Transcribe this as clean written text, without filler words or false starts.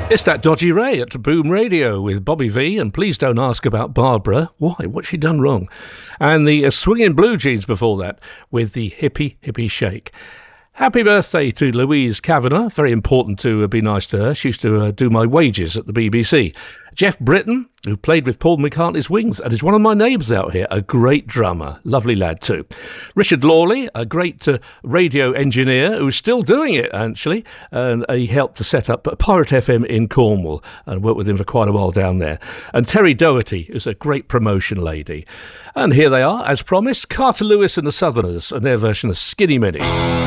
It's that Dodgy Ray at Boom Radio with Bobby V, and please don't ask about Barbara. Why? What's she done wrong? And the Swinging Blue Jeans before that with the Hippie Hippie Shake. Happy birthday to Louise Kavanagh. Very important to be nice to her. She used to do my wages at the BBC. Jeff Britton, who played with Paul McCartney's Wings and is one of my neighbours out here, a great drummer. Lovely lad too. Richard Lawley, a great radio engineer who's still doing it, actually. And he helped to set up Pirate FM in Cornwall and worked with him for quite a while down there. And Terry Doherty, who's a great promotion lady. And here they are, as promised, Carter Lewis and the Southerners and their version of Skinny Minnie.